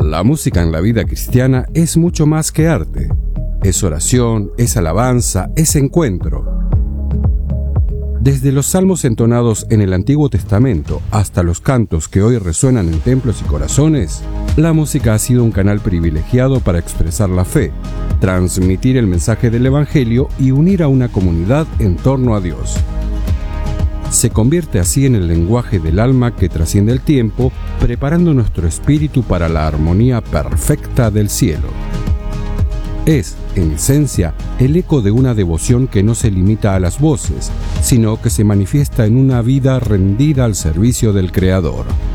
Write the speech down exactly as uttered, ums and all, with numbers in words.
La música en la vida cristiana es mucho más que arte. Es oración, es alabanza, es encuentro. Desde los salmos entonados en el Antiguo Testamento hasta los cantos que hoy resuenan en templos y corazones, la música ha sido un canal privilegiado para expresar la fe, transmitir el mensaje del Evangelio y unir a una comunidad en torno a Dios. Se convierte así en el lenguaje del alma que trasciende el tiempo, preparando nuestro espíritu para la armonía perfecta del cielo. Es, en esencia, el eco de una devoción que no se limita a las voces, sino que se manifiesta en una vida rendida al servicio del Creador.